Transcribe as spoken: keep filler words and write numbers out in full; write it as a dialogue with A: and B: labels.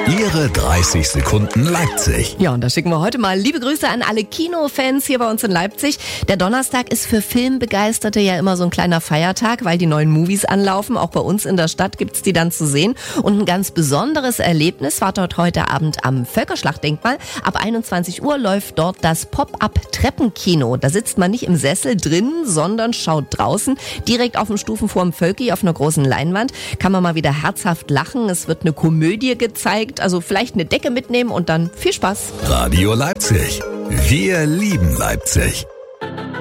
A: Ihre dreißig Sekunden Leipzig.
B: Ja, und da schicken wir heute mal liebe Grüße an alle Kinofans hier bei uns in Leipzig. Der Donnerstag ist für Filmbegeisterte ja immer so ein kleiner Feiertag, weil die neuen Movies anlaufen. Auch bei uns in der Stadt gibt's die dann zu sehen. Und ein ganz besonderes Erlebnis wartet heute Abend am Völkerschlachtdenkmal. Ab einundzwanzig Uhr läuft dort das Pop-up-Treppenkino. Da sitzt man nicht im Sessel drin, sondern schaut draußen, direkt auf dem Stufen vorm Völki auf einer großen Leinwand. Kann man mal wieder herzhaft lachen. Es wird eine Komödie gezeigt. Also vielleicht eine Decke mitnehmen und dann viel Spaß.
A: Radio Leipzig. Wir lieben Leipzig.